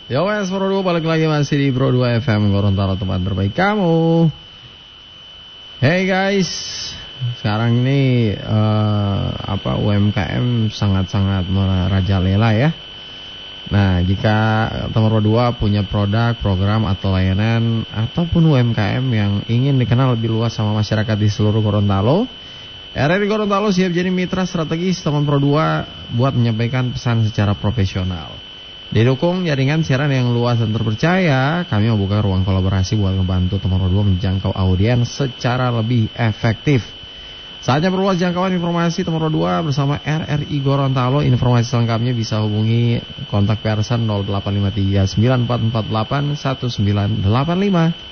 Yo mas Pro 2 balik lagi masih di Pro 2 FM Gorontalo, tempat terbaik kamu. Hey guys, sekarang ini UMKM sangat-sangat merajalela ya. Nah, jika teman Pro 2 punya produk, program atau layanan ataupun UMKM yang ingin dikenal lebih luas sama masyarakat di seluruh Gorontalo, RRI Gorontalo siap jadi mitra strategis teman Pro 2 buat menyampaikan pesan secara profesional. Didukung jaringan siaran yang luas dan terpercaya, kami membuka ruang kolaborasi buat membantu teman Pro 2 menjangkau audiens secara lebih efektif. Saatnya perluas jangkauan informasi teman Pro 2 bersama RRI Gorontalo. Informasi selengkapnya bisa hubungi kontak person 0853 9448 1985.